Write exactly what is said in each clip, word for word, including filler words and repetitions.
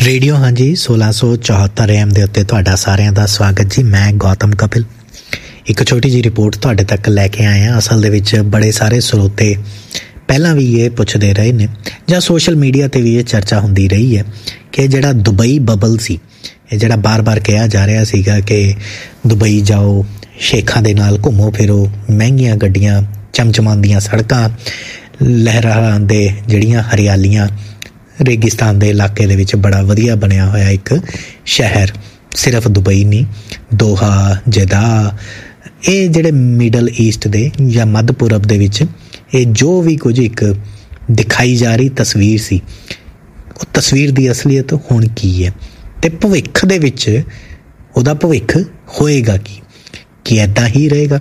Radio ਹਾਂਜੀ ਸੋਲਾਂ ਸੌ ਚੌਹੱਤਰ ਏ ਐਮ ਦੇ ਉੱਤੇ ਤੁਹਾਡਾ ਸਾਰਿਆਂ ਦਾ ਸਵਾਗਤ ਜੀ। ਮੈਂ ਗੌਤਮ ਕਪਿਲ ਇੱਕ ਛੋਟੀ ਜਿਹੀ ਰਿਪੋਰਟ ਤੁਹਾਡੇ ਤੱਕ ਲੈ ਕੇ ਆਏ ਹਾਂ। ਅਸਲ ਦੇ ਵਿੱਚ ਬੜੇ ਸਾਰੇ ਸਰੋਤੇ ਪਹਿਲਾਂ ਵੀ ਇਹ ਪੁੱਛਦੇ ਰਹੇ ਨੇ ਜਾਂ ਸੋਸ਼ਲ ਮੀਡੀਆ 'ਤੇ ਵੀ ਇਹ ਚਰਚਾ ਹੁੰਦੀ ਰਹੀ ਹੈ ਕਿ ਜਿਹੜਾ ਦੁਬਈ ਬਬਲ ਸੀ, ਇਹ ਜਿਹੜਾ ਬਾਰ-ਬਾਰ ਕਿਹਾ ਜਾ ਰਿਹਾ ਸੀਗਾ ਕਿ ਦੁਬਈ ਜਾਓ, ਸ਼ੇਖਾਂ ਦੇ ਨਾਲ ਘੁੰਮੋ ਫਿਰੋ, ਮਹਿੰਗੀਆਂ ਗੱਡੀਆਂ, ਚਮਚਮਾਉਂਦੀਆਂ ਸੜਕਾਂ, ਲਹਿਰਾਂ ਦੇ ਜਿਹੜੀਆਂ ਹਰਿਆਲੀਆਂ, ਰੇਗਿਸਤਾਨ ਦੇ ਇਲਾਕੇ ਦੇ ਵਿੱਚ ਬੜਾ ਵਧੀਆ ਬਣਿਆ ਹੋਇਆ ਇੱਕ ਸ਼ਹਿਰ। ਸਿਰਫ ਦੁਬਈ ਨਹੀਂ, ਦੋਹਾ, ਜਦਾ, ਇਹ ਜਿਹੜੇ ਮਿਡਲ ਈਸਟ ਦੇ ਜਾਂ ਮੱਧ ਪੂਰਬ ਦੇ ਵਿੱਚ ਇਹ ਜੋ ਵੀ ਕੁਝ ਇੱਕ ਦਿਖਾਈ ਜਾ ਰਹੀ ਤਸਵੀਰ ਸੀ, ਉਹ ਤਸਵੀਰ ਦੀ ਅਸਲੀਅਤ ਹੁਣ ਕੀ ਹੈ ਅਤੇ ਭਵਿੱਖ ਦੇ ਵਿੱਚ ਉਹਦਾ ਭਵਿੱਖ ਹੋਏਗਾ ਕੀ ਕੀ ਇੱਦਾਂ ਹੀ ਰਹੇਗਾ।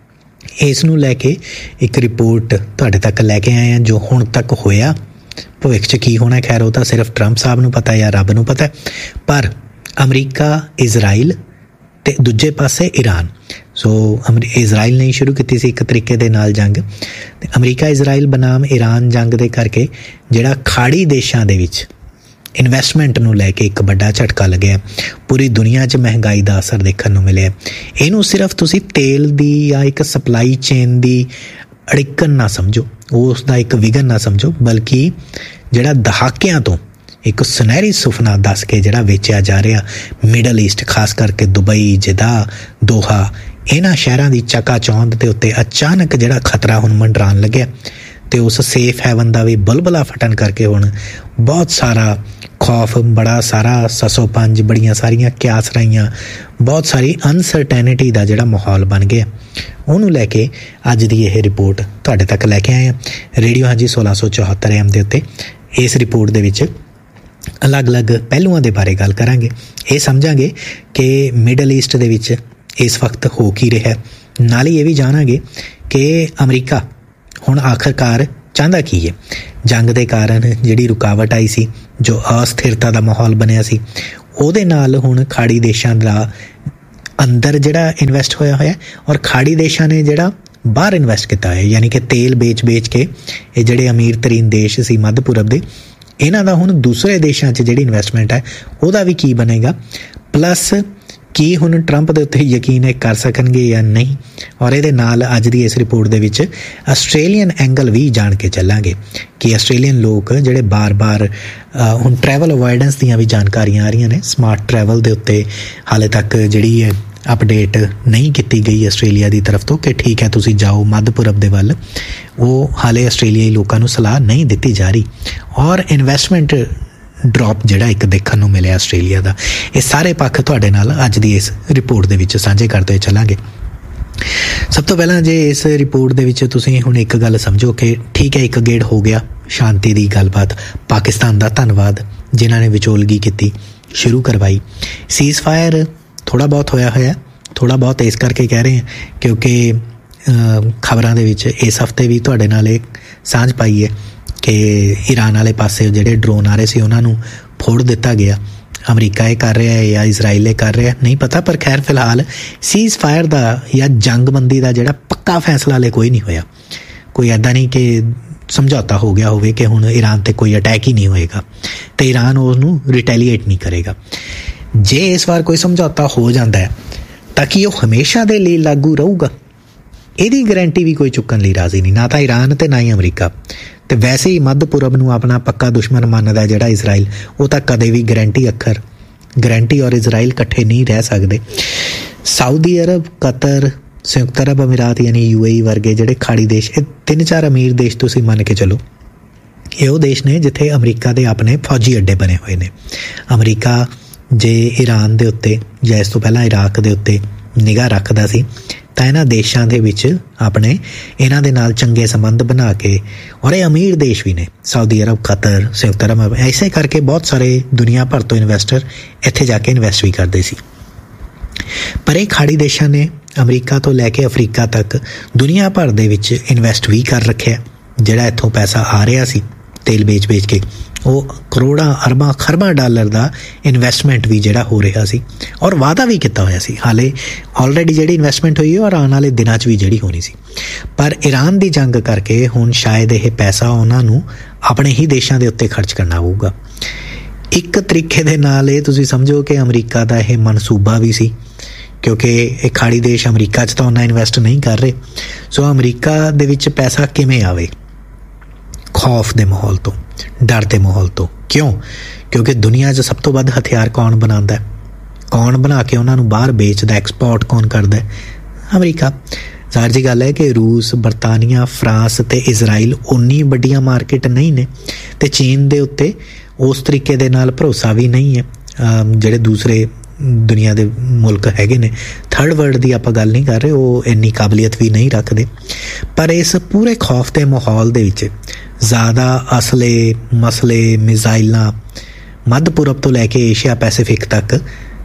ਇਸ ਨੂੰ ਲੈ ਕੇ ਇੱਕ ਰਿਪੋਰਟ ਤੁਹਾਡੇ ਤੱਕ ਲੈ ਕੇ ਆਏ ਹਾਂ। ਜੋ ਹੁਣ ਤੱਕ ਹੋਇਆ, ਭਵਿੱਖ 'ਚ ਕੀ ਹੋਣਾ, ਖੈਰ ਉਹ ਤਾਂ ਸਿਰਫ ਟਰੰਪ ਸਾਹਿਬ ਨੂੰ ਪਤਾ ਜਾਂ ਰੱਬ ਨੂੰ ਪਤਾ। ਪਰ ਅਮਰੀਕਾ, ਇਜ਼ਰਾਈਲ ਅਤੇ ਦੂਜੇ ਪਾਸੇ ਈਰਾਨ, ਸੋ ਅਮਰੀ ਇਜ਼ਰਾਈਲ ਨੇ ਸ਼ੁਰੂ ਕੀਤੀ ਸੀ ਇੱਕ ਤਰੀਕੇ ਦੇ ਨਾਲ ਜੰਗ, ਅਤੇ ਅਮਰੀਕਾ ਇਜ਼ਰਾਈਲ ਬਨਾਮ ਈਰਾਨ ਜੰਗ ਦੇ ਕਰਕੇ ਜਿਹੜਾ ਖਾੜੀ ਦੇਸ਼ਾਂ ਦੇ ਵਿੱਚ ਇਨਵੈਸਟਮੈਂਟ ਨੂੰ ਲੈ ਕੇ ਇੱਕ ਵੱਡਾ ਝਟਕਾ ਲੱਗਿਆ। ਪੂਰੀ ਦੁਨੀਆ 'ਚ ਮਹਿੰਗਾਈ ਦਾ ਅਸਰ ਦੇਖਣ ਨੂੰ ਮਿਲਿਆ। ਇਹਨੂੰ ਸਿਰਫ ਤੁਸੀਂ ਤੇਲ ਦੀ ਜਾਂ ਇੱਕ ਸਪਲਾਈ ਚੇਨ ਦੀ ਅੜਿੱਕਣ ਨਾ ਸਮਝੋ, ਉਸ ਦਾ ਇੱਕ ਵਿਘਨ ਨਾ ਸਮਝੋ, ਬਲਕਿ ਜਿਹੜਾ ਦਹਾਕਿਆਂ ਤੋਂ ਇੱਕ ਸੁਨਹਿਰੀ ਸੁਪਨਾ ਦੱਸ ਕੇ ਜਿਹੜਾ ਵੇਚਿਆ ਜਾ ਰਿਹਾ ਮਿਡਲ ਈਸਟ, ਖਾਸ ਕਰਕੇ ਦੁਬਈ, ਜਦਾ, ਦੋਹਾ, ਇਹਨਾਂ ਸ਼ਹਿਰਾਂ ਦੀ ਚਕਾਚੌਂਧ ਦੇ ਉੱਤੇ ਅਚਾਨਕ ਜਿਹੜਾ ਖਤਰਾ ਹੁਣ ਮੰਡਰਾਉਣ ਲੱਗਿਆ ਅਤੇ ਉਸ ਸੇਫ ਹੈਵਨ ਦਾ ਵੀ ਬੁਲਬੁਲਾ ਫਟਣ ਕਰਕੇ ਹੁਣ ਬਹੁਤ ਸਾਰਾ ਖੌਫ, ਬੜਾ ਸਾਰਾ ਸਸੋ ਪੰਜ, ਬੜੀਆਂ ਸਾਰੀਆਂ ਕਿਆਸਰਾਈਆਂ, ਬਹੁਤ ਸਾਰੀ ਅਨਸਰਟੈਨਿਟੀ ਦਾ ਜਿਹੜਾ ਮਾਹੌਲ ਬਣ ਗਿਆ, ਉਹਨੂੰ ਲੈ ਕੇ ਅੱਜ ਦੀ ਇਹ ਰਿਪੋਰਟ ਤੁਹਾਡੇ ਤੱਕ ਲੈ ਕੇ ਆਏ ਹਾਂ। ਰੇਡੀਓ ਹਾਂਜੀ ਸੋਲਾਂ ਸੌ ਚੌਹੱਤਰ ਐਮ ਦੇ ਉੱਤੇ ਇਸ ਰਿਪੋਰਟ ਦੇ ਵਿੱਚ ਅਲੱਗ-ਅਲੱਗ ਪਹਿਲੂਆਂ ਦੇ ਬਾਰੇ ਗੱਲ ਕਰਾਂਗੇ। ਇਹ ਸਮਝਾਂਗੇ ਕਿ ਮਿਡਲ ਈਸਟ ਦੇ ਵਿੱਚ ਇਸ ਵਕਤ ਹੋ ਕੀ ਰਿਹਾ, ਨਾਲ ਹੀ ਇਹ ਵੀ ਜਾਣਾਂਗੇ ਕਿ ਅਮਰੀਕਾ ਹੁਣ ਆਖਰਕਾਰ ਚਾਹੁੰਦਾ ਕੀ ਹੈ। ਜੰਗ ਦੇ ਕਾਰਨ ਜਿਹੜੀ ਰੁਕਾਵਟ ਆਈ ਸੀ, ਜੋ ਅਸਥਿਰਤਾ ਦਾ ਮਾਹੌਲ ਬਣਿਆ ਸੀ, ਉਹਦੇ ਨਾਲ ਹੁਣ ਖਾੜੀ ਦੇਸ਼ਾਂ ਦਾ ਅੰਦਰ ਜਿਹੜਾ ਇਨਵੈਸਟ ਹੋਇਆ ਹੋਇਆ ਔਰ ਖਾੜੀ ਦੇਸ਼ਾਂ ਨੇ ਜਿਹੜਾ ਬਾਹਰ ਇਨਵੈਸਟ ਕੀਤਾ ਹੋਇਆ, ਯਾਨੀ ਕਿ ਤੇਲ ਵੇਚ ਵੇਚ ਕੇ ਇਹ ਜਿਹੜੇ ਅਮੀਰ ਤਰੀਨ ਦੇਸ਼ ਸੀ ਮੱਧ ਪੂਰਬ ਦੇ, ਇਹਨਾਂ ਦਾ ਹੁਣ ਦੂਸਰੇ ਦੇਸ਼ਾਂ 'ਚ ਜਿਹੜੀ ਇਨਵੈਸਟਮੈਂਟ ਹੈ ਉਹਦਾ ਵੀ ਕੀ ਬਣੇਗਾ। ਪਲੱਸ ਕੀ ਹੁਣ ਟਰੰਪ ਦੇ ਉੱਤੇ ਯਕੀਨ ਇਹ ਕਰ ਸਕਣਗੇ ਜਾਂ ਨਹੀਂ। ਔਰ ਇਹਦੇ ਨਾਲ ਅੱਜ ਦੀ ਇਸ ਰਿਪੋਰਟ ਦੇ ਵਿੱਚ ਆਸਟ੍ਰੇਲੀਅਨ ਐਂਗਲ ਵੀ ਜਾਣ ਕੇ ਚੱਲਾਂਗੇ ਕਿ ਆਸਟ੍ਰੇਲੀਅਨ ਲੋਕ ਜਿਹੜੇ ਬਾਰ-ਬਾਰ ਹੁਣ ਟਰੈਵਲ ਅਵੋਇਡੈਂਸ ਦੀਆਂ ਵੀ ਜਾਣਕਾਰੀਆਂ ਆ ਰਹੀਆਂ ਨੇ। ਸਮਾਰਟ ਟਰੈਵਲ ਦੇ ਉੱਤੇ ਹਾਲੇ ਤੱਕ ਜਿਹੜੀ ਹੈ ਅਪਡੇਟ ਨਹੀਂ ਕੀਤੀ ਗਈ ਆਸਟ੍ਰੇਲੀਆ ਦੀ ਤਰਫ ਤੋਂ ਕਿ ਠੀਕ ਹੈ ਤੁਸੀਂ ਜਾਓ ਮੱਧ ਪੂਰਬ ਦੇ ਵੱਲ, ਉਹ ਹਾਲੇ ਆਸਟ੍ਰੇਲੀਆਈ ਲੋਕਾਂ ਨੂੰ ਸਲਾਹ ਨਹੀਂ ਦਿੱਤੀ ਜਾ ਰਹੀ। ਔਰ ਇਨਵੈਸਟਮੈਂਟ ਡਰੋਪ ਜਿਹੜਾ ਇੱਕ ਦੇਖਣ ਨੂੰ ਮਿਲਿਆ ਆਸਟ੍ਰੇਲੀਆ ਦਾ, ਇਹ ਸਾਰੇ ਪੱਖ ਤੁਹਾਡੇ ਨਾਲ ਅੱਜ ਦੀ ਇਸ ਰਿਪੋਰਟ ਦੇ ਵਿੱਚ ਸਾਂਝੇ ਕਰਦੇ ਚੱਲਾਂਗੇ। ਸਭ ਤੋਂ ਪਹਿਲਾਂ ਜੇ ਇਸ ਰਿਪੋਰਟ ਦੇ ਵਿੱਚ ਤੁਸੀਂ ਹੁਣ ਇੱਕ ਗੱਲ ਸਮਝੋ ਕਿ ਠੀਕ ਹੈ, ਇੱਕ ਗੇੜ ਹੋ ਗਿਆ ਸ਼ਾਂਤੀ ਦੀ ਗੱਲਬਾਤ, ਪਾਕਿਸਤਾਨ ਦਾ ਧੰਨਵਾਦ ਜਿਨ੍ਹਾਂ ਨੇ ਵਿਚੋਲਗੀ ਕੀਤੀ, ਸ਼ੁਰੂ ਕਰਵਾਈ। ਸੀਜ਼ ਫਾਇਰ ਥੋੜ੍ਹਾ ਬਹੁਤ ਹੋਇਆ ਹੋਇਆ, ਥੋੜ੍ਹਾ ਬਹੁਤ ਇਸ ਕਰਕੇ ਕਹਿ ਰਹੇ ਹਾਂ ਕਿਉਂਕਿ ਖਬਰਾਂ ਦੇ ਵਿੱਚ ਇਸ ਹਫ਼ਤੇ ਵੀ ਤੁਹਾਡੇ ਨਾਲ ਇਹ ਸਾਂਝ ਪਾਈ ਹੈ ਕਿ ਈਰਾਨ ਵਾਲੇ ਪਾਸੇ ਜਿਹੜੇ ਡਰੋਨ ਆ ਰਹੇ ਸੀ ਉਹਨਾਂ ਨੂੰ ਫੋੜ ਦਿੱਤਾ ਗਿਆ। ਅਮਰੀਕਾ ਇਹ ਕਰ ਰਿਹਾ ਹੈ ਜਾਂ ਇਜ਼ਰਾਈਲ ਇਹ ਕਰ ਰਿਹਾ ਨਹੀਂ ਪਤਾ, ਪਰ ਖੈਰ ਫਿਲਹਾਲ ਸੀਜ਼ ਫਾਇਰ ਦਾ ਜਾਂ ਜੰਗਬੰਦੀ ਦਾ ਜਿਹੜਾ ਪੱਕਾ ਫੈਸਲਾ ਹਾਲੇ ਕੋਈ ਨਹੀਂ ਹੋਇਆ। ਕੋਈ ਇੱਦਾਂ ਨਹੀਂ ਕਿ ਸਮਝੌਤਾ ਹੋ ਗਿਆ ਹੋਵੇ ਕਿ ਹੁਣ ਈਰਾਨ 'ਤੇ ਕੋਈ ਅਟੈਕ ਹੀ ਨਹੀਂ ਹੋਏਗਾ ਅਤੇ ਈਰਾਨ ਉਹਨੂੰ ਰਿਟੈਲੀਏਟ ਨਹੀਂ ਕਰੇਗਾ। ਜੇ ਇਸ ਵਾਰ ਕੋਈ ਸਮਝੌਤਾ ਹੋ ਜਾਂਦਾ ਹੈ ਤਾਂ ਕਿ ਉਹ ਹਮੇਸ਼ਾ ਦੇ ਲਈ ਲਾਗੂ ਰਹੂਗਾ, ਇਹਦੀ ਗਰੰਟੀ ਵੀ ਕੋਈ ਚੁੱਕਣ ਲਈ ਰਾਜ਼ੀ ਨਹੀਂ, ਨਾ ਤਾਂ ਈਰਾਨ ਅਤੇ ਨਾ ਹੀ ਅਮਰੀਕਾ। ਅਤੇ ਵੈਸੇ ਹੀ ਮੱਧ ਪੂਰਬ ਨੂੰ ਆਪਣਾ ਪੱਕਾ ਦੁਸ਼ਮਣ ਮੰਨਦਾ ਜਿਹੜਾ ਇਜ਼ਰਾਈਲ, ਉਹ ਤਾਂ ਕਦੇ ਵੀ ਗਰੰਟੀ ਅੱਖਰ ਗਰੰਟੀ ਔਰ ਇਜ਼ਰਾਈਲ ਇਕੱਠੇ ਨਹੀਂ ਰਹਿ ਸਕਦੇ। ਸਾਊਦੀ ਅਰਬ, ਕਤਰ, ਸੰਯੁਕਤ ਅਰਬ ਅਮੀਰਾਤ ਯਾਨੀ ਯੂ ਏ ਈ ਵਰਗੇ ਜਿਹੜੇ ਖਾੜੀ ਦੇਸ਼, ਇਹ ਤਿੰਨ ਚਾਰ ਅਮੀਰ ਦੇਸ਼ ਤੁਸੀਂ ਮੰਨ ਕੇ ਚੱਲੋ, ਇਹ ਉਹ ਦੇਸ਼ ਨੇ ਜਿੱਥੇ ਅਮਰੀਕਾ ਦੇ ਆਪਣੇ ਫੌਜੀ ਅੱਡੇ ਬਣੇ ਹੋਏ ਨੇ। ਅਮਰੀਕਾ ਜੇ ਈਰਾਨ ਦੇ ਉੱਤੇ ਜਾਂ ਇਸ ਤੋਂ ਪਹਿਲਾਂ ਇਰਾਕ ਦੇ ਉੱਤੇ ਨਿਗਾਹ ਰੱਖਦਾ ਸੀ ਤਾਂ ਇਹਨਾਂ ਦੇਸ਼ਾਂ ਦੇ ਵਿੱਚ ਆਪਣੇ ਇਹਨਾਂ ਦੇ ਨਾਲ ਚੰਗੇ ਸੰਬੰਧ ਬਣਾ ਕੇ, ਔਰ ਇਹ ਅਮੀਰ ਦੇਸ਼ ਵੀ ਨੇ, ਸਾਊਦੀ ਅਰਬ, ਕਤਰ, ਸੰਯੁਕਤ ਅਰਬ, ਐਸੇ ਕਰਕੇ ਬਹੁਤ ਸਾਰੇ ਦੁਨੀਆ ਭਰ ਤੋਂ ਇਨਵੈਸਟਰ ਇੱਥੇ ਜਾ ਕੇ ਇਨਵੈਸਟ ਵੀ ਕਰਦੇ ਸੀ। ਪਰ ਇਹ ਖਾੜੀ ਦੇਸ਼ਾਂ ਨੇ ਅਮਰੀਕਾ ਤੋਂ ਲੈ ਕੇ ਅਫਰੀਕਾ ਤੱਕ ਦੁਨੀਆ ਭਰ ਦੇ ਵਿੱਚ ਇਨਵੈਸਟ ਵੀ ਕਰ ਰੱਖਿਆ। ਜਿਹੜਾ ਇੱਥੋਂ ਪੈਸਾ ਆ ਰਿਹਾ ਸੀ ਤੇਲ ਵੇਚ ਵੇਚ ਕੇ, ਉਹ ਕਰੋੜਾਂ, ਅਰਬਾਂ, ਖਰਬਾਂ ਡਾਲਰ ਦਾ ਇਨਵੈਸਟਮੈਂਟ ਵੀ ਜਿਹੜਾ ਹੋ ਰਿਹਾ ਸੀ ਔਰ ਵਾਅਦਾ ਵੀ ਕੀਤਾ ਹੋਇਆ ਸੀ। ਹਾਲੇ ਆਲਰੇਡੀ ਜਿਹੜੀ ਇਨਵੈਸਟਮੈਂਟ ਹੋਈ ਹੈ ਔਰ ਆਉਣ ਵਾਲੇ ਦਿਨਾਂ 'ਚ ਵੀ ਜਿਹੜੀ ਹੋਣੀ ਸੀ। ਪਰ ਈਰਾਨ ਦੀ ਜੰਗ ਕਰਕੇ ਹੁਣ ਸ਼ਾਇਦ ਇਹ ਪੈਸਾ ਉਹਨਾਂ ਨੂੰ ਆਪਣੇ ਹੀ ਦੇਸ਼ਾਂ ਦੇ ਉੱਤੇ ਖਰਚ ਕਰਨਾ ਹੋਊਗਾ। ਇੱਕ ਤਰੀਕੇ ਦੇ ਨਾਲ ਇਹ ਤੁਸੀਂ ਸਮਝੋ ਕਿ ਅਮਰੀਕਾ ਦਾ ਇਹ ਮਨਸੂਬਾ ਵੀ ਸੀ, ਕਿਉਂਕਿ ਇਹ ਖਾੜੀ ਦੇਸ਼ ਅਮਰੀਕਾ 'ਚ ਤਾਂ ਉਹਨਾਂ ਇਨਵੈਸਟ ਨਹੀਂ ਕਰ ਰਹੇ। ਸੋ ਅਮਰੀਕਾ ਦੇ ਵਿੱਚ ਪੈਸਾ ਕਿਵੇਂ ਆਵੇ? ਖੌਫ ਦੇ ਮਾਹੌਲ ਤੋਂ, ਡਰ ਦੇ ਮਾਹੌਲ ਤੋਂ। ਕਿਉਂ? ਕਿਉਂਕਿ ਦੁਨੀਆ 'ਚ ਸਭ ਤੋਂ ਵੱਧ ਹਥਿਆਰ ਕੌਣ ਬਣਾਉਂਦਾ? ਕੌਣ ਬਣਾ ਕੇ ਉਹਨਾਂ ਨੂੰ ਬਾਹਰ ਵੇਚਦਾ? ਐਕਸਪੋਰਟ ਕੌਣ ਕਰਦਾ? ਅਮਰੀਕਾ। ਜ਼ਾਹਿਰ ਜੀ ਗੱਲ ਹੈ ਕਿ ਰੂਸ, ਬਰਤਾਨੀਆ, ਫਰਾਂਸ ਅਤੇ ਇਜ਼ਰਾਈਲ ਉਨੀ ਵੱਡੀਆਂ ਮਾਰਕੀਟ ਨਹੀਂ ਨੇ, ਅਤੇ ਚੀਨ ਦੇ ਉੱਤੇ ਉਸ ਤਰੀਕੇ ਦੇ ਨਾਲ ਭਰੋਸਾ ਵੀ ਨਹੀਂ ਹੈ। ਜਿਹੜੇ ਦੂਸਰੇ ਦੁਨੀਆ ਦੇ ਮੁਲਕ ਹੈਗੇ ਨੇ, ਥਰਡ ਵਰਲਡ ਦੀ ਆਪਾਂ ਗੱਲ ਨਹੀਂ ਕਰ ਰਹੇ, ਉਹ ਇੰਨੀ ਕਾਬਲੀਅਤ ਵੀ ਨਹੀਂ ਰੱਖਦੇ। ਪਰ ਇਸ ਪੂਰੇ ਖੌਫ ਦੇ ਮਾਹੌਲ ਦੇ ਵਿੱਚ ਜ਼ਿਆਦਾ ਅਸਲੇ ਮਸਲੇ ਮਿਜ਼ਾਈਲਾਂ ਮੱਧ ਪੂਰਬ ਤੋਂ ਲੈ ਕੇ ਏਸ਼ੀਆ ਪੈਸੀਫਿਕ ਤੱਕ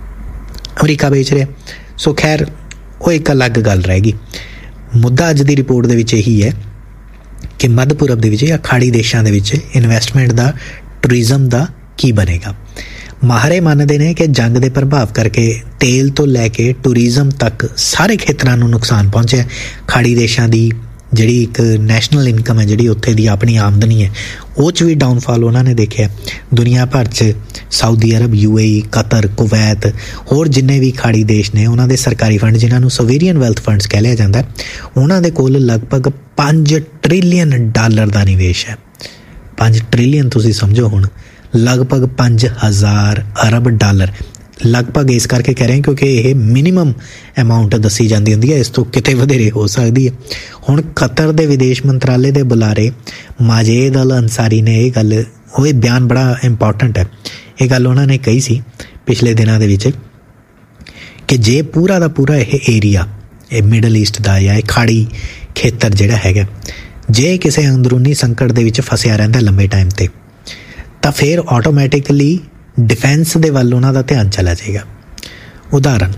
ਅਮਰੀਕਾ ਵੇਚ ਰਿਹਾ। ਸੋ ਖੈਰ ਉਹ ਇੱਕ ਅਲੱਗ ਗੱਲ ਰਹਿ ਗਈ। ਮੁੱਦਾ ਅੱਜ ਦੀ ਰਿਪੋਰਟ ਦੇ ਵਿੱਚ ਇਹੀ ਹੈ ਕਿ ਮੱਧ ਪੂਰਬ ਦੇ ਵਿੱਚ ਜਾਂ ਖਾੜੀ ਦੇਸ਼ਾਂ ਦੇ ਵਿੱਚ ਇਨਵੈਸਟਮੈਂਟ ਦਾ, ਟੂਰਿਜ਼ਮ ਦਾ ਕੀ ਬਣੇਗਾ। ਮਾਹਰੇ ਮੰਨਦੇ ਨੇ ਕਿ ਜੰਗ ਦੇ ਪ੍ਰਭਾਵ ਕਰਕੇ ਤੇਲ ਤੋਂ ਲੈ ਕੇ ਟੂਰਿਜ਼ਮ ਤੱਕ ਸਾਰੇ ਖੇਤਰਾਂ ਨੂੰ ਨੁਕਸਾਨ ਪਹੁੰਚਿਆ। ਖਾੜੀ ਦੇਸ਼ਾਂ ਦੀ ਜਿਹੜੀ ਇੱਕ ਨੈਸ਼ਨਲ ਇਨਕਮ ਹੈ, ਜਿਹੜੀ ਉੱਥੇ ਦੀ ਆਪਣੀ ਆਮਦਨੀ ਹੈ, ਉਹ 'ਚ ਵੀ ਡਾਊਨਫਾਲ ਉਹਨਾਂ ਨੇ ਦੇਖਿਆ। ਦੁਨੀਆ ਭਰ 'ਚ Saudi Arab, U A E, Qatar, Kuwait, ਹੋਰ ਜਿੰਨੇ ਵੀ ਖਾੜੀ ਦੇਸ਼ ਨੇ, ਉਹਨਾਂ ਦੇ ਸਰਕਾਰੀ ਫੰਡ ਜਿਨ੍ਹਾਂ ਨੂੰ ਸੋਵੇਰੀਅਨ ਵੈਲਥ ਫੰਡਸ ਕਹਿ ਲਿਆ ਜਾਂਦਾ, ਉਹਨਾਂ ਦੇ ਕੋਲ ਲਗਭਗ ਪੰਜ ਟ੍ਰਿਲੀਅਨ ਡਾਲਰ ਦਾ ਨਿਵੇਸ਼ ਹੈ। ਪੰਜ ਟ੍ਰਿਲੀਅਨ ਤੁਸੀਂ ਸਮਝੋ, ਹੁਣ ਲਗਭਗ ਪੰਜ ਹਜ਼ਾਰ ਅਰਬ ਡਾਲਰ। ਲਗਭਗ ਇਸ ਕਰਕੇ ਕਹਿ ਰਹੇ ਕਿਉਂਕਿ ਇਹ ਮਿਨੀਮਮ ਅਮਾਊਂਟ ਦੱਸੀ ਜਾਂਦੀ ਹੁੰਦੀ ਹੈ, ਇਸ ਤੋਂ ਕਿਤੇ ਵਧੇਰੇ ਹੋ ਸਕਦੀ ਹੈ। ਹੁਣ ਕਤਰ ਦੇ ਵਿਦੇਸ਼ ਮੰਤਰਾਲੇ ਦੇ ਬੁਲਾਰੇ ਮਾਜੇਦ ਅਲ ਅੰਸਾਰੀ ਨੇ ਇਹ ਗੱਲ, ਉਹ ਇਹ ਬਿਆਨ ਬੜਾ ਇੰਪੋਰਟੈਂਟ ਹੈ। ਇਹ ਗੱਲ ਉਹਨਾਂ ਨੇ ਕਹੀ ਸੀ ਪਿਛਲੇ ਦਿਨਾਂ ਦੇ ਵਿੱਚ ਕਿ ਜੇ ਪੂਰਾ ਦਾ ਪੂਰਾ ਇਹ ਏਰੀਆ, ਇਹ ਮਿਡਲ ਈਸਟ ਦਾ ਜਾਂ ਇਹ ਖਾੜੀ ਖੇਤਰ ਜਿਹੜਾ ਹੈਗਾ, ਜੇ ਕਿਸੇ ਅੰਦਰੂਨੀ ਸੰਕਟ ਦੇ ਵਿੱਚ ਫਸਿਆ ਰਹਿੰਦਾ ਲੰਬੇ ਟਾਈਮ 'ਤੇ, ਤਾਂ ਫਿਰ ਆਟੋਮੈਟਿਕਲੀ ਡਿਫੈਂਸ ਦੇ ਵੱਲ ਉਹਨਾਂ ਦਾ ਧਿਆਨ ਚਲਾ ਜਾਏਗਾ। ਉਦਾਹਰਨ,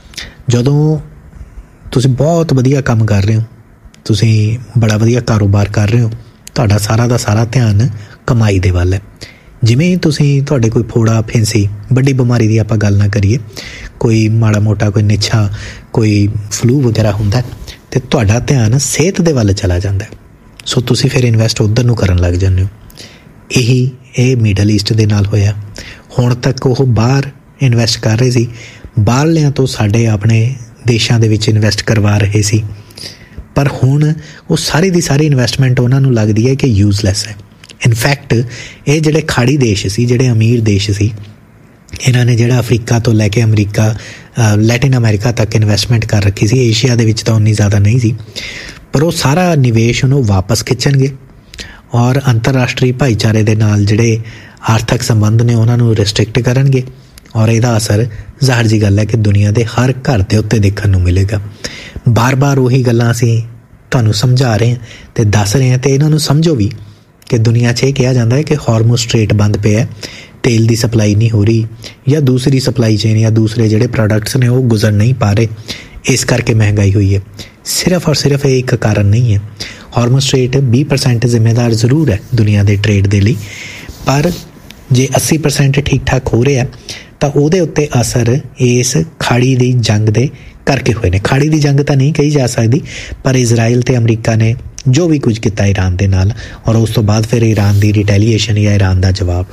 ਜਦੋਂ ਤੁਸੀਂ ਬਹੁਤ ਵਧੀਆ ਕੰਮ ਕਰ ਰਹੇ ਹੋ, ਤੁਸੀਂ ਬੜਾ ਵਧੀਆ ਕਾਰੋਬਾਰ ਕਰ ਰਹੇ ਹੋ, ਤੁਹਾਡਾ ਸਾਰਾ ਦਾ ਸਾਰਾ ਧਿਆਨ ਕਮਾਈ ਦੇ ਵੱਲ ਹੈ। ਜਿਵੇਂ ਹੀ ਤੁਸੀਂ, ਤੁਹਾਡੇ ਕੋਈ ਫੋੜਾ, ਫਿੰਸੀ, ਵੱਡੀ ਬਿਮਾਰੀ ਦੀ ਆਪਾਂ ਗੱਲ ਨਾ ਕਰੀਏ, ਕੋਈ ਮਾੜਾ ਮੋਟਾ ਕੋਈ ਨਿੱਛਾ, ਕੋਈ ਫਲੂ ਵਗੈਰਾ ਹੁੰਦਾ, ਅਤੇ ਤੁਹਾਡਾ ਧਿਆਨ ਸਿਹਤ ਦੇ ਵੱਲ ਚਲਾ ਜਾਂਦਾ। ਸੋ ਤੁਸੀਂ ਫਿਰ ਇਨਵੈਸਟ ਉੱਧਰ ਨੂੰ ਕਰਨ ਲੱਗ ਜਾਂਦੇ ਹੋ। ਇਹੀ ਇਹ ਮਿਡਲ ਈਸਟ ਦੇ ਨਾਲ ਹੋਇਆ। ਹੁਣ ਤੱਕ ਉਹ ਬਾਹਰ ਇਨਵੈਸਟ ਕਰ ਰਹੇ ਸੀ, ਬਾਹਰਲਿਆਂ ਤੋਂ ਸਾਡੇ ਆਪਣੇ ਦੇਸ਼ਾਂ ਦੇ ਵਿੱਚ ਇਨਵੈਸਟ ਕਰਵਾ ਰਹੇ ਸੀ, ਪਰ ਹੁਣ ਉਹ ਸਾਰੀ ਦੀ ਸਾਰੀ ਇਨਵੈਸਟਮੈਂਟ ਉਹਨਾਂ ਨੂੰ ਲੱਗਦੀ ਹੈ ਕਿ ਯੂਜ਼ਲੈਸ ਹੈ। ਇਨਫੈਕਟ ਇਹ ਜਿਹੜੇ ਖਾੜੀ ਦੇਸ਼ ਸੀ, ਜਿਹੜੇ ਅਮੀਰ ਦੇਸ਼ ਸੀ, ਇਹਨਾਂ ਨੇ ਜਿਹੜਾ ਅਫਰੀਕਾ ਤੋਂ ਲੈ ਕੇ ਅਮਰੀਕਾ, ਲੈਟਿਨ ਅਮਰੀਕਾ ਤੱਕ ਇਨਵੈਸਟਮੈਂਟ ਕਰ ਰੱਖੀ ਸੀ। ਏਸ਼ੀਆ ਦੇ ਵਿੱਚ ਤਾਂ ਉਨੀ ਜ਼ਿਆਦਾ ਨਹੀਂ ਸੀ, ਪਰ ਉਹ ਸਾਰਾ ਨਿਵੇਸ਼ ਉਹਨੂੰ ਵਾਪਸ ਖਿੱਚਣਗੇ ਔਰ ਅੰਤਰਰਾਸ਼ਟਰੀ ਭਾਈਚਾਰੇ ਦੇ ਨਾਲ ਜਿਹੜੇ ਆਰਥਿਕ ਸੰਬੰਧ ਨੇ ਉਹਨਾਂ ਨੂੰ ਰਿਸਟ੍ਰਿਕਟ ਕਰਨਗੇ, ਔਰ ਇਹਦਾ ਅਸਰ ਜ਼ਾਹਿਰ ਜੀ ਗੱਲ ਹੈ ਕਿ ਦੁਨੀਆ ਦੇ ਹਰ ਘਰ ਦੇ ਉੱਤੇ ਦੇਖਣ ਨੂੰ ਮਿਲੇਗਾ। ਬਾਰ-ਬਾਰ ਉਹੀ ਗੱਲਾਂ ਅਸੀਂ ਤੁਹਾਨੂੰ ਸਮਝਾ ਰਹੇ ਹਾਂ ਅਤੇ ਦੱਸ ਰਹੇ ਹਾਂ, ਅਤੇ ਇਹਨਾਂ ਨੂੰ ਸਮਝੋ ਵੀ ਕਿ ਦੁਨੀਆ 'ਚ ਇਹ ਕਿਹਾ ਜਾਂਦਾ ਹੈ ਕਿ ਹਾਰਮੂਜ਼ ਸਟ੍ਰੇਟ ਬੰਦ ਪਿਆ, ਤੇਲ ਦੀ ਸਪਲਾਈ ਨਹੀਂ ਹੋ ਰਹੀ, ਜਾਂ ਦੂਸਰੀ ਸਪਲਾਈ ਚੇਨ ਜਾਂ ਦੂਸਰੇ ਜਿਹੜੇ ਪ੍ਰੋਡਕਟਸ ਨੇ ਉਹ ਗੁਜ਼ਰ ਨਹੀਂ ਪਾ ਰਹੇ, ਇਸ ਕਰਕੇ ਮਹਿੰਗਾਈ ਹੋਈ ਹੈ। ਸਿਰਫ ਔਰ ਸਿਰਫ ਇਹ ਇੱਕ ਕਾਰਨ ਨਹੀਂ ਹੈ। ਹਾਰਮੂਜ਼ ਸਟ੍ਰੇਟ ਵੀਹ ਪਰਸੈਂਟ ਜ਼ਿੰਮੇਦਾਰ ਜ਼ਰੂਰ ਹੈ ਦੁਨੀਆ ਦੇ ਟਰੇਡ ਦੇ ਲਈ, ਪਰ ਜੇ ਅੱਸੀ ਪਰਸੈਂਟ ਠੀਕ ਠਾਕ ਹੋ ਰਿਹਾ ਤਾਂ ਉਹਦੇ ਉੱਤੇ ਅਸਰ ਇਸ ਖਾੜੀ ਦੀ ਜੰਗ ਦੇ ਕਰਕੇ ਹੋਏ ਨੇ। ਖਾੜੀ ਦੀ ਜੰਗ ਤਾਂ ਨਹੀਂ ਕਹੀ ਜਾ ਸਕਦੀ, ਪਰ ਇਜ਼ਰਾਈਲ ਅਤੇ ਅਮਰੀਕਾ ਨੇ ਜੋ ਵੀ ਕੁਝ ਕੀਤਾ ਈਰਾਨ ਦੇ ਨਾਲ, ਔਰ ਉਸ ਤੋਂ ਬਾਅਦ ਫਿਰ ਈਰਾਨ ਦੀ ਰਿਟੈਲੀਏਸ਼ਨ ਜਾਂ ਈਰਾਨ ਦਾ ਜਵਾਬ।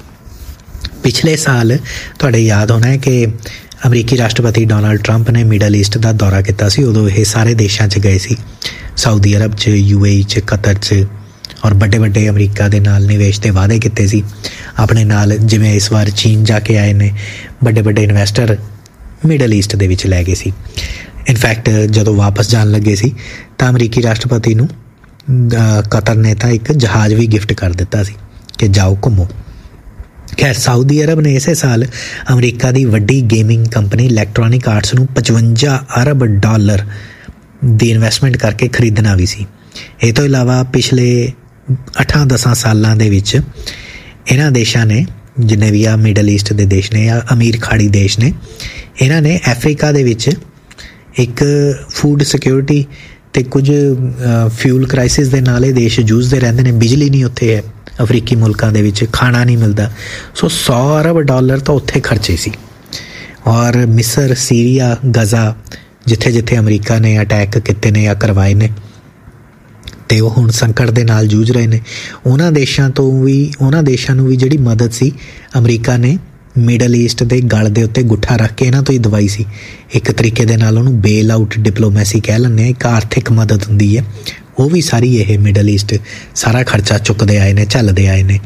ਪਿਛਲੇ ਸਾਲ ਤੁਹਾਡੇ ਯਾਦ ਹੋਣਾ ਹੈ ਕਿ ਅਮਰੀਕੀ ਰਾਸ਼ਟਰਪਤੀ ਡੋਨਾਲਡ ਟਰੰਪ ਨੇ ਮਿਡਲ ਈਸਟ ਦਾ ਦੌਰਾ ਕੀਤਾ ਸੀ। ਉਦੋਂ ਇਹ ਸਾਰੇ ਦੇਸ਼ਾਂ 'ਚ ਗਏ ਸੀ, ਸਾਊਦੀ ਅਰਬ 'ਚ, ਯੂ ਏ ਈ 'ਚ, ਕਤਰ 'ਚ, ਔਰ ਵੱਡੇ ਵੱਡੇ ਅਮਰੀਕਾ ਦੇ ਨਾਲ ਨਿਵੇਸ਼ ਦੇ ਵਾਅਦੇ ਕੀਤੇ ਸੀ ਆਪਣੇ ਨਾਲ। ਜਿਵੇਂ ਇਸ ਵਾਰ ਚੀਨ ਜਾ ਕੇ ਆਏ ਨੇ, ਵੱਡੇ ਵੱਡੇ ਇਨਵੈਸਟਰ ਮਿਡਲ ਈਸਟ ਦੇ ਵਿੱਚ ਲੈ ਗਏ ਸੀ। ਇਨਫੈਕਟ ਜਦੋਂ ਵਾਪਸ ਜਾਣ ਲੱਗੇ ਸੀ ਤਾਂ ਅਮਰੀਕੀ ਰਾਸ਼ਟਰਪਤੀ ਨੂੰ ਕਤਰ ਨੇ ਤਾਂ ਇੱਕ ਜਹਾਜ਼ ਵੀ ਗਿਫਟ ਕਰ ਦਿੱਤਾ ਸੀ ਕਿ ਜਾਓ ਘੁੰਮੋ। ਖੈਰ, ਸਾਊਦੀ ਅਰਬ ਨੇ ਇਸੇ ਸਾਲ ਅਮਰੀਕਾ ਦੀ ਵੱਡੀ ਗੇਮਿੰਗ ਕੰਪਨੀ ਇਲੈਕਟ੍ਰੋਨਿਕ ਆਰਟਸ ਨੂੰ ਪਚਵੰਜਾ ਅਰਬ ਡਾਲਰ ਦੀ ਇਨਵੈਸਟਮੈਂਟ ਕਰਕੇ ਖਰੀਦਣਾ ਵੀ ਸੀ। ਇਹ ਤੋਂ ਇਲਾਵਾ ਪਿਛਲੇ ਅੱਠਾਂ ਦਸਾਂ ਸਾਲਾਂ ਦੇ ਵਿੱਚ ਇਹਨਾਂ ਦੇਸ਼ਾਂ ਨੇ, ਜਿੰਨੇ ਵੀ ਆ ਮਿਡਲ ਈਸਟ ਦੇ ਦੇਸ਼ ਨੇ ਜਾਂ ਅਮੀਰ ਖਾੜੀ ਦੇਸ਼ ਨੇ, ਇਹਨਾਂ ਨੇ ਅਫਰੀਕਾ ਦੇ ਵਿੱਚ ਇੱਕ ਫੂਡ ਸਿਕਿਉਰਿਟੀ ਅਤੇ ਕੁਝ ਫਿਊਲ ਕ੍ਰਾਈਸਿਸ ਦੇ ਨਾਲ ਇਹ ਦੇਸ਼ ਜੂਝਦੇ ਰਹਿੰਦੇ ਨੇ। ਬਿਜਲੀ ਨਹੀਂ ਉੱਥੇ ਹੈ, ਅਫਰੀਕੀ ਮੁਲਕਾਂ ਦੇ ਵਿੱਚ ਖਾਣਾ ਨਹੀਂ ਮਿਲਦਾ। ਸੋ ਸੌ ਅਰਬ ਡਾਲਰ ਤਾਂ ਉੱਥੇ ਖਰਚੇ ਸੀ। ਔਰ ਮਿਸਰ, ਸੀਰੀਆ, ਗਜ਼ਾ, ਜਿੱਥੇ ਜਿੱਥੇ ਅਮਰੀਕਾ ਨੇ ਅਟੈਕ ਕੀਤੇ ਨੇ ਜਾਂ ਕਰਵਾਏ ਨੇ, ਅਤੇ ਉਹ ਹੁਣ ਸੰਕਟ ਦੇ ਨਾਲ ਜੂਝ ਰਹੇ ਨੇ, ਉਹਨਾਂ ਦੇਸ਼ਾਂ ਤੋਂ ਵੀ, ਉਹਨਾਂ ਦੇਸ਼ਾਂ ਨੂੰ ਵੀ ਜਿਹੜੀ ਮਦਦ ਸੀ ਅਮਰੀਕਾ ਨੇ ਮਿਡਲ ਈਸਟ ਦੇ ਗਲ ਦੇ ਉੱਤੇ ਗੁੱਠਾ ਰੱਖ ਕੇ ਇਹਨਾਂ ਤੋਂ ਹੀ ਦਵਾਈ ਸੀ। ਇੱਕ ਤਰੀਕੇ ਦੇ ਨਾਲ ਉਹਨੂੰ ਬੇਲ ਆਊਟ ਡਿਪਲੋਮੈਸੀ ਕਹਿ ਲੈਂਦੇ ਹਾਂ, ਇੱਕ ਆਰਥਿਕ ਮਦਦ ਹੁੰਦੀ ਹੈ, ਉਹ ਵੀ ਸਾਰੀ ਇਹ ਮਿਡਲ ਈਸਟ ਸਾਰਾ ਖਰਚਾ ਚੁੱਕਦੇ ਆਏ ਨੇ, ਝੱਲਦੇ ਆਏ ਨੇ।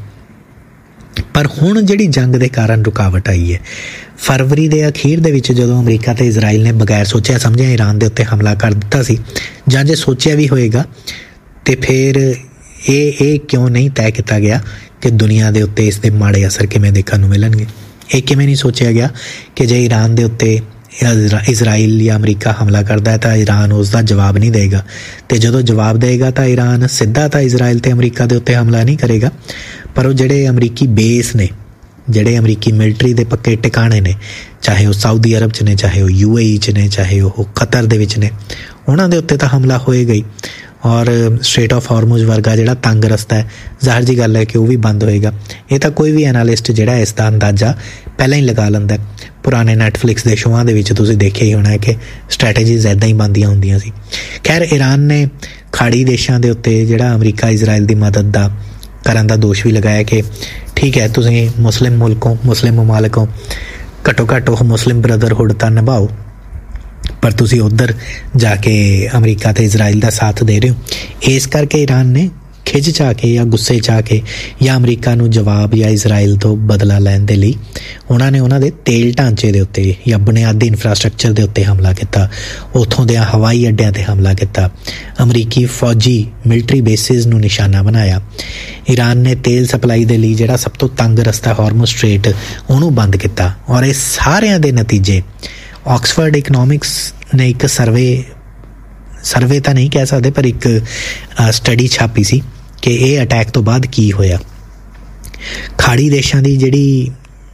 ਪਰ ਹੁਣ ਜਿਹੜੀ ਜੰਗ ਦੇ ਕਾਰਨ ਰੁਕਾਵਟ ਆਈ ਹੈ, ਫਰਵਰੀ ਦੇ ਅਖੀਰ ਦੇ ਵਿੱਚ ਜਦੋਂ ਅਮਰੀਕਾ ਅਤੇ ਇਜ਼ਰਾਈਲ ਨੇ ਬਗੈਰ ਸੋਚਿਆ ਸਮਝਿਆ ਈਰਾਨ ਦੇ ਉੱਤੇ ਹਮਲਾ ਕਰ ਦਿੱਤਾ ਸੀ, ਜਾਂ ਜੇ ਸੋਚਿਆ ਵੀ ਹੋਏਗਾ ਅਤੇ ਫਿਰ ਇਹ ਇਹ ਕਿਉਂ ਨਹੀਂ ਤੈਅ ਕੀਤਾ ਗਿਆ ਕਿ ਦੁਨੀਆ ਦੇ ਉੱਤੇ ਇਸ ਦੇ ਮਾੜੇ ਅਸਰ ਕਿਵੇਂ ਦੇਖਣ ਨੂੰ ਮਿਲਣਗੇ। ਇਹ ਕਿਵੇਂ ਨਹੀਂ ਸੋਚਿਆ ਗਿਆ ਕਿ ਜੇ ਈਰਾਨ ਦੇ ਉੱਤੇ ਇਜ਼ਰਾਈਲ ਜਾਂ ਅਮਰੀਕਾ ਹਮਲਾ ਕਰਦਾ ਹੈ ਤਾਂ ਈਰਾਨ ਉਸ ਦਾ ਜਵਾਬ ਨਹੀਂ ਦੇਗਾ, ਅਤੇ ਜਦੋਂ ਜਵਾਬ ਦੇਗਾ ਤਾਂ ਈਰਾਨ ਸਿੱਧਾ ਤਾਂ ਇਜ਼ਰਾਈਲ ਅਤੇ ਅਮਰੀਕਾ ਦੇ ਉੱਤੇ ਹਮਲਾ ਨਹੀਂ ਕਰੇਗਾ, ਪਰ ਉਹ ਜਿਹੜੇ ਅਮਰੀਕੀ ਬੇਸ ਨੇ, ਜਿਹੜੇ ਅਮਰੀਕੀ ਮਿਲਟਰੀ ਦੇ ਪੱਕੇ ਟਿਕਾਣੇ ਨੇ, ਚਾਹੇ ਉਹ ਸਾਊਦੀ ਅਰਬ 'ਚ ਨੇ, ਚਾਹੇ ਉਹ ਯੂ ਏ ਈ 'ਚ ਨੇ, ਚਾਹੇ ਉਹ ਕਤਰ ਦੇ ਵਿੱਚ ਨੇ, ਉਹਨਾਂ ਦੇ ਉੱਤੇ ਤਾਂ ਹਮਲਾ ਹੋਏਗਾ ਹੀ। ਔਰ ਸਟ੍ਰੇਟ ਆਫ ਹਾਰਮੂਜ਼ ਵਰਗਾ ਜਿਹੜਾ ਤੰਗ ਰਸਤਾ ਹੈ, ਜ਼ਾਹਰ ਜੀ ਗੱਲ ਹੈ ਕਿ ਉਹ ਵੀ ਬੰਦ ਹੋਏਗਾ। ਇਹ ਤਾਂ ਕੋਈ ਵੀ ਐਨਾਲਿਸਟ ਜਿਹੜਾ ਇਸ ਦਾ ਅੰਦਾਜ਼ਾ ਪਹਿਲਾਂ ਹੀ ਲਗਾ ਲੈਂਦਾ। ਪੁਰਾਣੇ ਨੈਟਫਲਿਕਸ ਦੇ ਸ਼ੋਆਂ ਦੇ ਵਿੱਚ ਤੁਸੀਂ ਦੇਖਿਆ ਹੀ ਹੋਣਾ ਕਿ ਸਟ੍ਰੈਟੇਜੀਜ਼ ਇੱਦਾਂ ਹੀ ਬਣਦੀਆਂ ਹੁੰਦੀਆਂ ਸੀ। ਖੈਰ, ਈਰਾਨ ਨੇ ਖਾੜੀ ਦੇਸ਼ਾਂ ਦੇ ਉੱਤੇ ਜਿਹੜਾ ਅਮਰੀਕਾ ਇਜ਼ਰਾਈਲ ਦੀ ਮਦਦ ਦਾ ਕਰਨ ਦਾ ਦੋਸ਼ ਵੀ ਲਗਾਇਆ ਕਿ ਠੀਕ ਹੈ, ਤੁਸੀਂ ਮੁਸਲਿਮ ਮੁਲਕੋਂ, ਮੁਸਲਿਮ ਮਮਾਲਕੋਂ, ਘੱਟੋ ਘੱਟ ਉਹ ਮੁਸਲਿਮ ਬ੍ਰਦਰਹੁੱਡ ਤਾਂ ਨਿਭਾਓ, ਪਰ ਤੁਸੀਂ ਉੱਧਰ ਜਾ ਕੇ ਅਮਰੀਕਾ ਅਤੇ ਇਜ਼ਰਾਈਲ ਦਾ ਸਾਥ ਦੇ ਰਹੇ ਹੋ। ਇਸ ਕਰਕੇ ਈਰਾਨ ਨੇ ਖਿੱਚ 'ਚ ਆ ਕੇ ਜਾਂ ਗੁੱਸੇ 'ਚ ਆ ਕੇ ਜਾਂ ਅਮਰੀਕਾ ਨੂੰ ਜਵਾਬ ਜਾਂ ਇਜ਼ਰਾਈਲ ਤੋਂ ਬਦਲਾ ਲੈਣ ਦੇ ਲਈ ਉਹਨਾਂ ਨੇ ਉਹਨਾਂ ਦੇ ਤੇਲ ਢਾਂਚੇ ਦੇ ਉੱਤੇ ਜਾਂ ਬੁਨਿਆਦੀ ਇਨਫਰਾਸਟਰਕਚਰ ਦੇ ਉੱਤੇ ਹਮਲਾ ਕੀਤਾ, ਉੱਥੋਂ ਦੇ ਹਵਾਈ ਅੱਡਿਆਂ 'ਤੇ ਹਮਲਾ ਕੀਤਾ, ਅਮਰੀਕੀ ਫੌਜੀ ਮਿਲਟਰੀ ਬੇਸਿਸ ਨੂੰ ਨਿਸ਼ਾਨਾ ਬਣਾਇਆ। ਈਰਾਨ ਨੇ ਤੇਲ ਸਪਲਾਈ ਦੇ ਲਈ ਜਿਹੜਾ ਸਭ ਤੋਂ ਤੰਗ ਰਸਤਾ ਹਾਰਮੂਜ਼ ਸਟ੍ਰੇਟ, ਉਹਨੂੰ ਬੰਦ ਕੀਤਾ। ਔਰ ਇਹ ਸਾਰਿਆਂ ਦੇ ਨਤੀਜੇ ਆਕਸਫੋਰਡ ਇਕਨੋਮਿਕਸ ਨੇ ਇੱਕ ਸਰਵੇ ਸਰਵੇ ਤਾਂ ਨਹੀਂ ਕਹਿ ਸਕਦੇ, ਪਰ ਇੱਕ ਸਟੱਡੀ ਛਾਪੀ ਸੀ ਕਿ ਇਹ ਅਟੈਕ ਤੋਂ ਬਾਅਦ ਕੀ ਹੋਇਆ। ਖਾੜੀ ਦੇਸ਼ਾਂ ਦੀ ਜਿਹੜੀ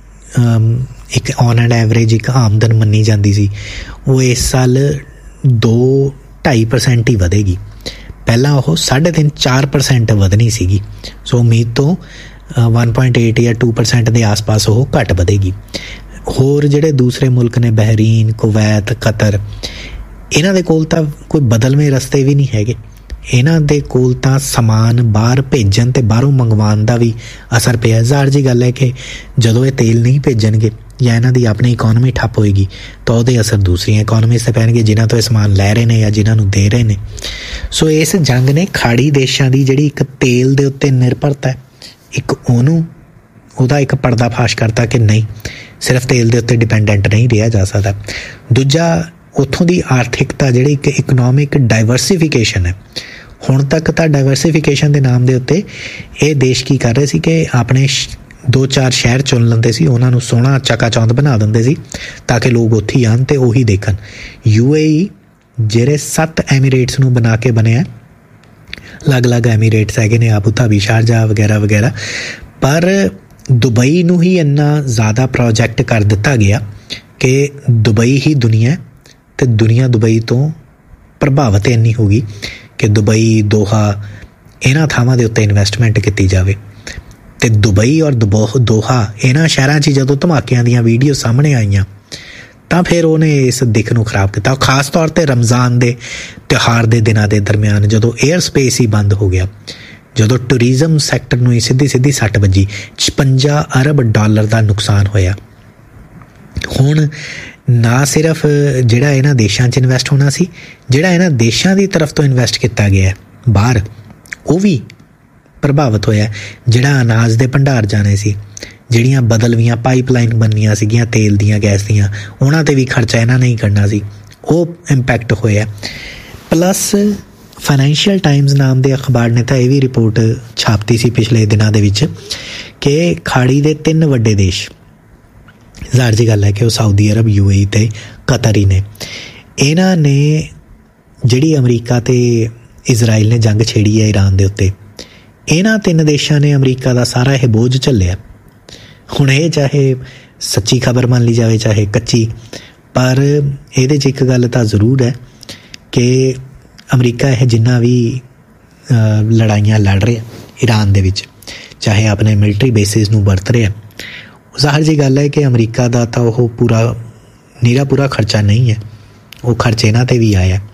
ਇੱਕ ਔਨ ਐਂਡ ਐਵਰੇਜ ਇੱਕ ਆਮਦਨ ਮੰਨੀ ਜਾਂਦੀ ਸੀ, ਉਹ ਇਸ ਸਾਲ ਦੋ ਢਾਈ ਪਰਸੈਂਟ ਹੀ ਵਧੇਗੀ। ਪਹਿਲਾਂ ਉਹ ਸਾਢੇ ਤਿੰਨ ਚਾਰ ਪਰਸੈਂਟ ਵਧਣੀ ਸੀਗੀ, ਸੋ ਉਮੀਦ ਤੋਂ ਵਨ ਪੁਆਇੰਟ ਏਟ ਜਾਂ ਟੂ ਪਰਸੈਂਟ ਦੇ ਆਸ-ਪਾਸ ਉਹ ਘੱਟ ਵਧੇਗੀ। ਹੋਰ ਜਿਹੜੇ ਦੂਸਰੇ ਮੁਲਕ ਨੇ, ਬਹਿਰੀਨ, ਕੁਵੈਤ, ਕਤਰ, ਇਹਨਾਂ ਦੇ ਕੋਲ ਤਾਂ ਕੋਈ ਬਦਲਵੇਂ ਰਸਤੇ ਵੀ ਨਹੀਂ ਹੈਗੇ। ਇਹਨਾਂ ਦੇ ਕੋਲ ਤਾਂ ਸਮਾਨ ਬਾਹਰ ਭੇਜਣ ਅਤੇ ਬਾਹਰੋਂ ਮੰਗਵਾਉਣ ਦਾ ਵੀ ਅਸਰ ਪਿਆ। ਜ਼ਾਹਰ ਜੀ ਗੱਲ ਹੈ ਕਿ ਜਦੋਂ ਇਹ ਤੇਲ ਨਹੀਂ ਭੇਜਣਗੇ ਜਾਂ ਇਹਨਾਂ ਦੀ ਆਪਣੀ ਇਕੋਨਮੀ ਠੱਪ ਹੋਏਗੀ ਤਾਂ ਉਹਦੇ ਅਸਰ ਦੂਸਰੀਆਂ ਇਕੋਨਮੀਜ਼ 'ਤੇ ਪੈਣਗੇ, ਜਿਨ੍ਹਾਂ ਤੋਂ ਇਹ ਸਮਾਨ ਲੈ ਰਹੇ ਨੇ ਜਾਂ ਜਿਨ੍ਹਾਂ ਨੂੰ ਦੇ ਰਹੇ ਨੇ। ਸੋ ਇਸ ਜੰਗ ਨੇ ਖਾੜੀ ਦੇਸ਼ਾਂ ਦੀ ਜਿਹੜੀ ਇੱਕ ਤੇਲ ਦੇ ਉੱਤੇ ਨਿਰਭਰਤਾ ਹੈ, ਇੱਕ ਉਹਨੂੰ ਉਹਦਾ ਇੱਕ ਪਰਦਾ ਫਾਸ਼ ਕਰਤਾ ਕਿ ਨਹੀਂ, ਸਿਰਫ ਤੇਲ ਦੇ ਉੱਤੇ ਡਿਪੈਂਡੈਂਟ ਨਹੀਂ ਰਿਹਾ ਜਾ ਸਕਦਾ। ਦੂਜਾ, ਉੱਥੋਂ ਦੀ ਆਰਥਿਕਤਾ ਜਿਹੜੀ ਇੱਕ ਇਕਨੋਮਿਕ ਡਾਈਵਰਸੀਫਿਕੇਸ਼ਨ ਹੈ। ਹੁਣ ਤੱਕ ਤਾਂ ਡਾਈਵਰਸੀਫਿਕੇਸ਼ਨ ਦੇ ਨਾਮ ਦੇ ਉੱਤੇ ਇਹ ਦੇਸ਼ ਕੀ ਕਰ ਰਹੇ ਸੀ ਕਿ ਆਪਣੇ ਦੋ ਚਾਰ ਸ਼ਹਿਰ ਚੁਣ ਲੈਂਦੇ ਸੀ, ਉਹਨਾਂ ਨੂੰ ਸੋਹਣਾ ਚਕਾਚੌਂਦ ਬਣਾ ਦਿੰਦੇ ਸੀ ਤਾਂ ਕਿ ਲੋਕ ਉੱਥੇ ਹੀ ਆਉਣ ਅਤੇ ਉਹੀ ਦੇਖਣ। ਯੂ ਏ ਈ ਜਿਹੜੇ ਸੱਤ ਐਮੀਰੇਟਸ ਨੂੰ ਬਣਾ ਕੇ ਬਣਿਆ, ਅਲੱਗ-ਅਲੱਗ ਐਮੀਰੇਟਸ ਹੈਗੇ ਨੇ, ਆਬੂ ਧਾਬੀ, ਸ਼ਾਰਜਾ ਵਗੈਰਾ ਵਗੈਰਾ, ਪਰ ਦੁਬਈ ਨੂੰ ਹੀ ਇੰਨਾ ਜ਼ਿਆਦਾ ਪ੍ਰੋਜੈਕਟ ਕਰ ਦਿੱਤਾ ਗਿਆ ਕਿ ਦੁਬਈ ਹੀ ਦੁਨੀਆ, ਅਤੇ ਦੁਨੀਆ ਦੁਬਈ ਤੋਂ ਪ੍ਰਭਾਵਿਤ ਇੰਨੀ ਹੋ ਗਈ ਕਿ ਦੁਬਈ, ਦੋਹਾ, ਇਹਨਾਂ ਥਾਵਾਂ ਦੇ ਉੱਤੇ ਇਨਵੈਸਟਮੈਂਟ ਕੀਤੀ ਜਾਵੇ। ਅਤੇ ਦੁਬਈ ਔਰ ਦੁਬੋਹ ਦੋਹਾ ਇਹਨਾਂ ਸ਼ਹਿਰਾਂ 'ਚ ਜਦੋਂ ਧਮਾਕਿਆਂ ਦੀਆਂ ਵੀਡੀਓ ਸਾਹਮਣੇ ਆਈਆਂ ਤਾਂ ਫਿਰ ਉਹਨੇ ਇਸ ਦਿੱਖ ਨੂੰ ਖਰਾਬ ਕੀਤਾ। ਖਾਸ ਤੌਰ 'ਤੇ ਰਮਜ਼ਾਨ ਦੇ ਤਿਉਹਾਰ ਦੇ ਦਿਨਾਂ ਦੇ ਦਰਮਿਆਨ ਜਦੋਂ ਏਅਰ ਸਪੇਸ ਹੀ ਬੰਦ ਹੋ ਗਿਆ, ਜਦੋਂ ਟੂਰਿਜ਼ਮ ਸੈਕਟਰ ਨੂੰ ਹੀ ਸਿੱਧੀ ਸਿੱਧੀ ਸੱਟ ਵੱਜੀ, ਛਪੰਜਾ ਅਰਬ ਡਾਲਰ ਦਾ ਨੁਕਸਾਨ ਹੋਇਆ। ਹੁਣ ਨਾ ਸਿਰਫ ਜਿਹੜਾ ਇਹਨਾਂ ਦੇਸ਼ਾਂ 'ਚ ਇਨਵੈਸਟ ਹੋਣਾ ਸੀ, ਜਿਹੜਾ ਇਹਨਾਂ ਦੇਸ਼ਾਂ ਦੀ ਤਰਫ ਤੋਂ ਇਨਵੈਸਟ ਕੀਤਾ ਗਿਆ ਬਾਹਰ, ਉਹ ਵੀ ਪ੍ਰਭਾਵਿਤ ਹੋਇਆ। ਜਿਹੜਾ ਅਨਾਜ ਦੇ ਭੰਡਾਰ ਜਾਣੇ ਸੀ, ਜਿਹੜੀਆਂ ਬਦਲਵੀਆਂ ਪਾਈਪਲਾਈਨ ਬਣਨੀਆਂ ਸੀਗੀਆਂ ਤੇਲ ਦੀਆਂ, ਗੈਸ ਦੀਆਂ, ਉਹਨਾਂ 'ਤੇ ਵੀ ਖਰਚਾ ਇਹਨਾਂ ਨੇ ਹੀ ਕਰਨਾ ਸੀ, ਉਹ ਇੰਪੈਕਟ ਹੋਇਆ। ਪਲੱਸ ਫਾਈਨੈਂਸ਼ੀਅਲ ਟਾਈਮਜ਼ ਨਾਮ ਦੇ ਅਖਬਾਰ ਨੇ ਤਾਂ ਇਹ ਵੀ ਰਿਪੋਰਟ ਛਾਪਤੀ ਸੀ ਪਿਛਲੇ ਦਿਨਾਂ ਦੇ ਵਿੱਚ ਕਿ ਖਾੜੀ ਦੇ ਤਿੰਨ ਵੱਡੇ ਦੇਸ਼, ਜ਼ਾਹਰ ਜੀ ਗੱਲ ਹੈ ਕਿ ਉਹ ਸਾਊਦੀ ਅਰਬ, ਯੂ ਏ ਈ ਅਤੇ ਕਤਰ ਹੀ ਨੇ, ਇਹਨਾਂ ਨੇ ਜਿਹੜੀ ਅਮਰੀਕਾ ਅਤੇ ਇਜ਼ਰਾਈਲ ਨੇ ਜੰਗ ਛੇੜੀ ਹੈ ਈਰਾਨ ਦੇ ਉੱਤੇ, ਇਹਨਾਂ ਤਿੰਨ ਦੇਸ਼ਾਂ ਨੇ ਅਮਰੀਕਾ ਦਾ ਸਾਰਾ ਇਹ ਬੋਝ ਝੱਲਿਆ। ਹੁਣ ਇਹ ਚਾਹੇ ਸੱਚੀ ਖਬਰ ਮੰਨ ਲਈ ਜਾਵੇ ਚਾਹੇ ਕੱਚੀ, ਪਰ ਇਹਦੇ 'ਚ ਇੱਕ ਗੱਲ ਤਾਂ ਜ਼ਰੂਰ ਹੈ ਕਿ ਅਮਰੀਕਾ ਇਹ ਜਿੰਨਾ ਵੀ ਲੜਾਈਆਂ ਲੜ ਰਿਹਾ ਈਰਾਨ ਦੇ ਵਿੱਚ, ਚਾਹੇ ਆਪਣੇ ਮਿਲਟਰੀ ਬੇਸਿਸ ਨੂੰ ਵਰਤ ਰਿਹਾ, ਜ਼ਾਹਰ ਜੀ ਗੱਲ ਹੈ ਕਿ ਅਮਰੀਕਾ ਦਾ ਤਾਂ ਉਹ ਪੂਰਾ ਨੀਰਾ ਪੂਰਾ ਖਰਚਾ ਨਹੀਂ ਹੈ, ਉਹ ਖਰਚ ਇਹਨਾਂ 'ਤੇ ਵੀ ਆਇਆ।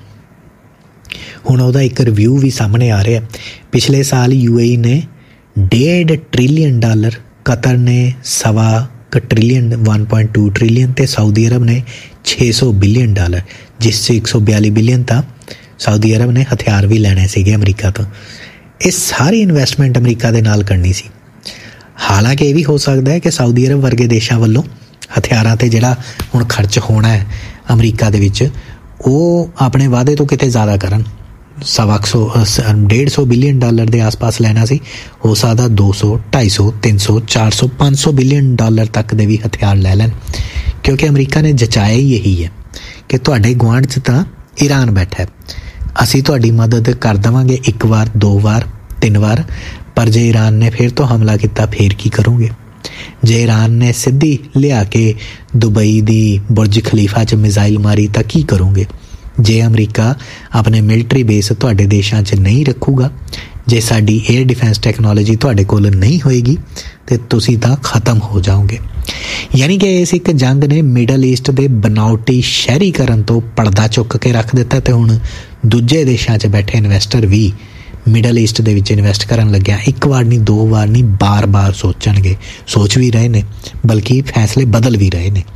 ਹੁਣ ਉਹਦਾ ਇੱਕ ਰਿਵਿਊ ਵੀ ਸਾਹਮਣੇ ਆ ਰਿਹਾ। ਪਿਛਲੇ ਸਾਲ ਯੂ ਏ ਈ ਨੇ ਡੇਢ ਟ੍ਰਿਲੀਅਨ ਡਾਲਰ, ਕਤਰ ਨੇ ਸਵਾ trillion one point two trillion ਅਤੇ ਸਾਊਦੀ ਅਰਬ ਨੇ ਛੇ ਸੌ ਬਿਲੀਅਨ ਡਾਲਰ, ਜਿਸ 'ਚ ਇੱਕ ਸੌ ਬਿਆਲੀ ਬਿਲੀਅਨ ਤਾਂ ਸਾਊਦੀ ਅਰਬ ਨੇ ਹਥਿਆਰ ਵੀ ਲੈਣੇ ਸੀਗੇ ਅਮਰੀਕਾ ਤੋਂ। ਇਹ ਸਾਰੀ ਇਨਵੈਸਟਮੈਂਟ ਅਮਰੀਕਾ ਦੇ ਨਾਲ ਕਰਨੀ ਸੀ। ਹਾਲਾਂਕਿ ਇਹ ਵੀ ਹੋ ਸਕਦਾ ਹੈ ਕਿ ਸਾਊਦੀ ਅਰਬ ਵਰਗੇ ਦੇਸ਼ਾਂ ਵੱਲੋਂ ਹਥਿਆਰਾਂ 'ਤੇ ਜਿਹੜਾ ਹੁਣ ਖਰਚ ਹੋਣਾ ਹੈ ਅਮਰੀਕਾ ਦੇ ਵਿੱਚ, ਉਹ ਆਪਣੇ ਵਾਅਦੇ ਤੋਂ ਕਿਤੇ ਜ਼ਿਆਦਾ ਕਰਨ। ਸਵਾ ਕੁ ਸੌ ਡੇਢ ਸੌ ਬਿਲੀਅਨ ਡਾਲਰ ਦੇ ਆਸ ਪਾਸ ਲੈਣਾ ਸੀ, ਹੋ ਸਕਦਾ ਦੋ ਸੌ ਢਾਈ ਸੌ ਤਿੰਨ ਸੌ ਚਾਰ ਸੌ ਪੰਜ ਸੌ ਬਿਲੀਅਨ ਡਾਲਰ ਤੱਕ ਦੇ ਵੀ ਹਥਿਆਰ ਲੈ ਲੈਣ, ਕਿਉਂਕਿ ਅਮਰੀਕਾ ਨੇ ਜਚਾਇਆ ਹੀ ਇਹੀ ਹੈ ਕਿ ਤੁਹਾਡੇ ਗੁਆਂਢ 'ਚ ਤਾਂ ਈਰਾਨ ਬੈਠਾ, ਅਸੀਂ ਤੁਹਾਡੀ ਮਦਦ ਕਰ ਦੇਵਾਂਗੇ ਇੱਕ ਵਾਰ, ਦੋ ਵਾਰ, ਤਿੰਨ ਵਾਰ, ਪਰ ਜੇ ਈਰਾਨ ਨੇ ਫਿਰ ਤੋਂ ਹਮਲਾ ਕੀਤਾ ਫਿਰ ਕੀ ਕਰੋਗੇ? ਜੇ ਈਰਾਨ ਨੇ ਸਿੱਧੀ ਲਿਆ ਕੇ ਦੁਬਈ ਦੀ ਬੁਰਜ ਖਲੀਫਾ 'ਚ ਮਿਜ਼ਾਈਲ ਮਾਰੀ ਤਾਂ ਕੀ ਕਰੋਗੇ? ਜੇ ਅਮਰੀਕਾ ਆਪਣੇ ਮਿਲਟਰੀ ਬੇਸ ਤੁਹਾਡੇ ਦੇਸ਼ਾਂ 'ਚ ਨਹੀਂ ਰੱਖੂਗਾ, ਜੇ ਸਾਡੀ ਏਅਰ ਡਿਫੈਂਸ ਟੈਕਨੋਲੋਜੀ ਤੁਹਾਡੇ ਕੋਲ ਨਹੀਂ ਹੋਏਗੀ, ਤਾਂ ਤੁਸੀਂ ਤਾਂ ਖਤਮ ਹੋ ਜਾਓਗੇ। ਯਾਨੀ ਕਿ ਇਸ ਇੱਕ ਜੰਗ ਨੇ ਮਿਡਲ ਈਸਟ ਦੇ ਬਨਾਵਟੀ ਸ਼ਹਿਰੀਕਰਨ ਤੋਂ ਪਰਦਾ ਚੁੱਕ ਕੇ ਰੱਖ ਦਿੱਤਾ, ਅਤੇ ਹੁਣ ਦੂਜੇ ਦੇਸ਼ਾਂ 'ਚ ਬੈਠੇ ਇਨਵੈਸਟਰ ਵੀ ਮਿਡਲ ਈਸਟ ਦੇ ਵਿੱਚ ਇਨਵੈਸਟ ਕਰਨ ਲੱਗਿਆ ਇੱਕ ਵਾਰ ਨਹੀਂ, ਦੋ ਵਾਰ ਨਹੀਂ, ਬਾਰ-ਬਾਰ ਸੋਚਣਗੇ, ਸੋਚ ਵੀ ਰਹੇ ਨੇ, ਬਲਕਿ ਫੈਸਲੇ ਬਦਲ ਵੀ ਰਹੇ ਨੇ।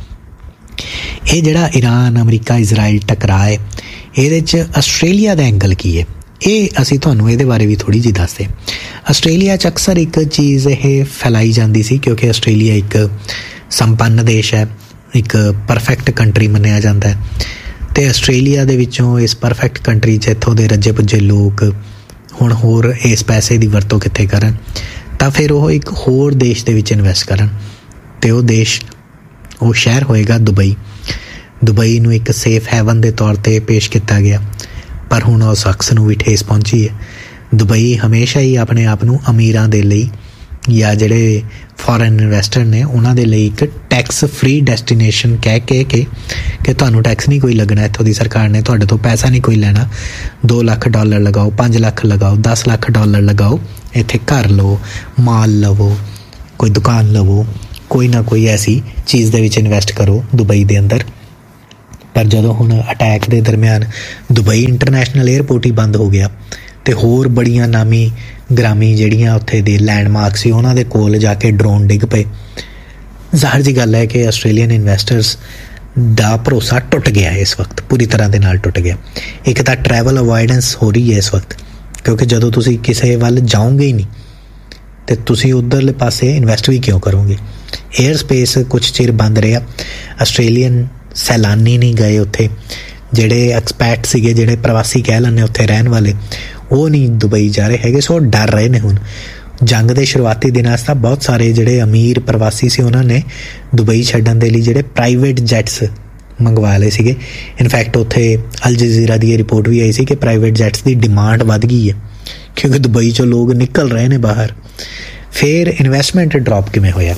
ਇਹ ਜਿਹੜਾ ਈਰਾਨ, ਅਮਰੀਕਾ, ਇਜ਼ਰਾਈਲ ਟਕਰਾਅ ਹੈ, ਇਹਦੇ 'ਚ ਆਸਟ੍ਰੇਲੀਆ ਦਾ ਐਂਗਲ ਕੀ ਹੈ, ਇਹ ਅਸੀਂ ਤੁਹਾਨੂੰ ਇਹਦੇ ਬਾਰੇ ਵੀ ਥੋੜ੍ਹੀ ਜਿਹੀ ਦੱਸਦੇ। ਆਸਟ੍ਰੇਲੀਆ 'ਚ ਅਕਸਰ ਇੱਕ ਚੀਜ਼ ਇਹ ਫੈਲਾਈ ਜਾਂਦੀ ਸੀ, ਕਿਉਂਕਿ ਆਸਟ੍ਰੇਲੀਆ ਇੱਕ ਸੰਪੰਨ ਦੇਸ਼ ਹੈ, ਇੱਕ ਪਰਫੈਕਟ ਕੰਟਰੀ ਮੰਨਿਆ ਜਾਂਦਾ ਹੈ, ਅਤੇ ਆਸਟ੍ਰੇਲੀਆ ਦੇ ਵਿੱਚੋਂ ਇਸ ਪਰਫੈਕਟ ਕੰਟਰੀ 'ਚ ਇੱਥੋਂ ਦੇ ਰੱਜੇ ਪੁੱਜੇ ਲੋਕ ਹੁਣ ਹੋਰ ਇਸ ਪੈਸੇ ਦੀ ਵਰਤੋਂ ਕਿੱਥੇ ਕਰਨ, ਤਾਂ ਫਿਰ ਉਹ ਇੱਕ ਹੋਰ ਦੇਸ਼ ਦੇ ਵਿੱਚ ਇਨਵੈਸਟ ਕਰਨ, ਅਤੇ ਉਹ ਦੇਸ਼, ਉਹ ਸ਼ਹਿਰ ਹੋਏਗਾ ਦੁਬਈ। ਦੁਬਈ ਨੂੰ ਇੱਕ ਸੇਫ ਹੈਵਨ ਦੇ ਤੌਰ 'ਤੇ ਪੇਸ਼ ਕੀਤਾ ਗਿਆ, ਪਰ ਹੁਣ ਉਸ ਸ਼ਖਸ ਨੂੰ ਵੀ ਠੇਸ ਪਹੁੰਚੀ ਹੈ। ਦੁਬਈ ਹਮੇਸ਼ਾ ਹੀ ਆਪਣੇ ਆਪ ਨੂੰ ਅਮੀਰਾਂ ਦੇ ਲਈ ਜਾਂ ਜਿਹੜੇ ਫੋਰਨ ਇਨਵੈਸਟਰ ਨੇ ਉਹਨਾਂ ਦੇ ਲਈ ਇੱਕ ਟੈਕਸ ਫ੍ਰੀ ਡੈਸਟੀਨੇਸ਼ਨ ਕਹਿ ਕੇ ਕਿ ਕਿ ਤੁਹਾਨੂੰ ਟੈਕਸ ਨਹੀਂ ਕੋਈ ਲੱਗਣਾ, ਇੱਥੋਂ ਦੀ ਸਰਕਾਰ ਨੇ ਤੁਹਾਡੇ ਤੋਂ ਪੈਸਾ ਨਹੀਂ ਕੋਈ ਲੈਣਾ, ਦੋ ਲੱਖ ਡਾਲਰ ਲਗਾਓ, ਪੰਜ ਲੱਖ ਲਗਾਓ, ਦਸ ਲੱਖ ਡਾਲਰ ਲਗਾਓ, ਇੱਥੇ ਘਰ ਲਵੋ, ਮਾਲ ਲਵੋ, ਕੋਈ ਦੁਕਾਨ ਲਵੋ, ਕੋਈ ਨਾ ਕੋਈ ਐਸੀ ਚੀਜ਼ ਦੇ ਵਿੱਚ ਇਨਵੈਸਟ ਕਰੋ ਦੁਬਈ ਦੇ ਅੰਦਰ। ਪਰ ਜਦੋਂ ਹੁਣ ਅਟੈਕ ਦੇ ਦਰਮਿਆਨ ਦੁਬਈ ਇੰਟਰਨੈਸ਼ਨਲ ਏਅਰਪੋਰਟ ਹੀ ਬੰਦ ਹੋ ਗਿਆ, ਅਤੇ ਹੋਰ ਬੜੀਆਂ ਨਾਮੀ ਗ੍ਰਾਮੀ ਜਿਹੜੀਆਂ ਉੱਥੇ ਦੇ ਲੈਂਡਮਾਰਕ ਸੀ ਉਹਨਾਂ ਦੇ ਕੋਲ ਜਾ ਕੇ ਡਰੋਨ ਡਿੱਗ ਪਏ, ਜ਼ਾਹਰ ਜੀ ਗੱਲ ਹੈ ਕਿ ਆਸਟ੍ਰੇਲੀਅਨ ਇਨਵੈਸਟਰਸ ਦਾ ਭਰੋਸਾ ਟੁੱਟ ਗਿਆ ਇਸ ਵਕਤ, ਪੂਰੀ ਤਰ੍ਹਾਂ ਦੇ ਨਾਲ ਟੁੱਟ ਗਿਆ। ਇੱਕ ਤਾਂ ਟਰੈਵਲ ਅਵੋਇਡੈਂਸ ਹੋ ਰਹੀ ਹੈ ਇਸ ਵਕਤ, ਕਿਉਂਕਿ ਜਦੋਂ ਤੁਸੀਂ ਕਿਸੇ ਵੱਲ ਜਾਓਗੇ ਹੀ ਨਹੀਂ ਅਤੇ ਤੁਸੀਂ ਉੱਧਰਲੇ ਪਾਸੇ ਇਨਵੈਸਟ ਵੀ ਕਿਉਂ ਕਰੋਗੇ? ਏਅਰ ਸਪੇਸ ਕੁਛ ਚਿਰ ਬੰਦ ਰਿਹਾ, ਆਸਟ੍ਰੇਲੀਅਨ ਸੈਲਾਨੀ ਨਹੀਂ ਗਏ ਉੱਥੇ, ਜਿਹੜੇ ਐਕਸਪੈਟ ਸੀਗੇ, ਜਿਹੜੇ ਪ੍ਰਵਾਸੀ ਕਹਿ ਲੈਂਦੇ ਉੱਥੇ ਰਹਿਣ ਵਾਲੇ, ਉਹ ਨਹੀਂ ਦੁਬਈ ਜਾ ਰਹੇ ਹੈਗੇ, ਸੋ ਡਰ ਰਹੇ ਨੇ। ਹੁਣ ਜੰਗ ਦੇ ਸ਼ੁਰੂਆਤੀ ਦਿਨਾਂ 'ਚ ਤਾਂ ਬਹੁਤ ਸਾਰੇ ਜਿਹੜੇ ਅਮੀਰ ਪ੍ਰਵਾਸੀ ਸੀ ਉਹਨਾਂ ਨੇ ਦੁਬਈ ਛੱਡਣ ਦੇ ਲਈ ਜਿਹੜੇ ਪ੍ਰਾਈਵੇਟ ਜੈਟਸ ਮੰਗਵਾ ਲਏ ਸੀਗੇ। ਇਨਫੈਕਟ ਉੱਥੇ ਅਲ ਜਜ਼ੀਰਾ ਦੀ ਇਹ ਰਿਪੋਰਟ ਵੀ ਆਈ ਸੀ ਕਿ ਪ੍ਰਾਈਵੇਟ ਜੈਟਸ ਦੀ ਡਿਮਾਂਡ ਵੱਧ ਗਈ ਹੈ, ਕਿਉਂਕਿ ਦੁਬਈ 'ਚੋਂ ਲੋਕ ਨਿਕਲ ਰਹੇ ਨੇ ਬਾਹਰ। ਫਿਰ ਇਨਵੈਸਟਮੈਂਟ ਡਰੋਪ ਕਿਵੇਂ ਹੋਇਆ?